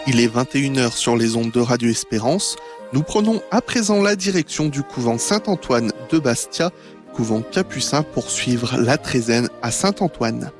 Il est 21h sur les ondes de Radio Espérance. Nous prenons à présent la direction du couvent Saint-Antoine de Bastia, couvent capucin, pour suivre la trésaine à Saint-Antoine.